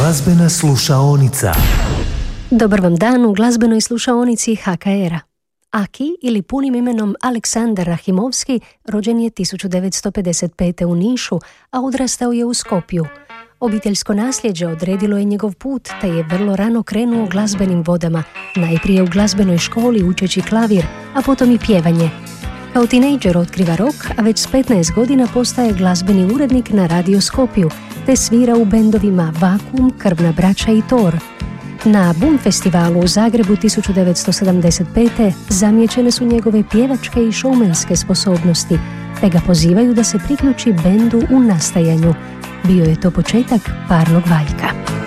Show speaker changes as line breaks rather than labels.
Glazbena slušaonica.
Dobar vam dan u glazbenoj slušaonici HKR-a. Aki, ili punim imenom Aleksandar Rahimovski, rođen je 1955. u Nišu, a odrastao je u Skopju. Obiteljsko nasljeđe odredilo je njegov put, te je vrlo rano krenuo glazbenim vodama, najprije u glazbenoj školi učeći klavir, a potom i pjevanje. Kao tinejdžer otkriva rock, a već s 15 godina postaje glazbeni urednik na Radio Skopju, te svira u bendovima Vakuum, Krvna braća i Tor. Na Boom festivalu u Zagrebu 1975. zamijećene su njegove pjevačke i šoumenske sposobnosti, te ga pozivaju da se priključi bendu u nastajanju. Bio je to početak parnog valjka.